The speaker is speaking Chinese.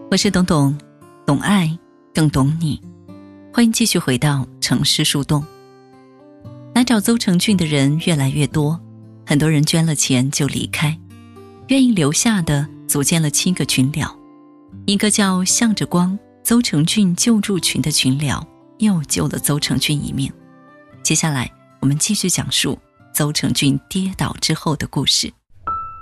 我是董董，懂爱更懂你。欢迎继续回到城市树洞。来找邹成俊的人越来越多，很多人捐了钱就离开，愿意留下的组建了7个群聊，一个叫向着光邹成俊救助群的群聊又救了邹成俊一命。接下来我们继续讲述邹成俊跌倒之后的故事。